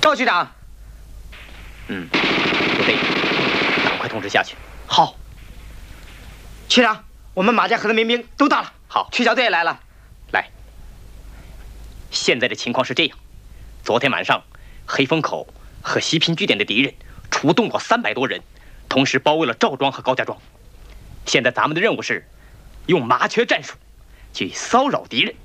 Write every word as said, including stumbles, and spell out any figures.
赵局长。 嗯，就这个，赶快通知下去。 好。区长，我们马家河的民兵都到了。 好， 驱剿队也来了。 来，现在的情况是这样：昨天晚上，黑风口和西平据点的敌人出动了三百多人，同时包围了赵庄和高家庄。现在咱们的任务是用麻雀战术去骚扰敌人。